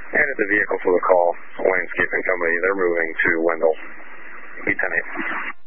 And it's a vehicle for the call, landscaping company. They're moving to Wendell. Be 10-8.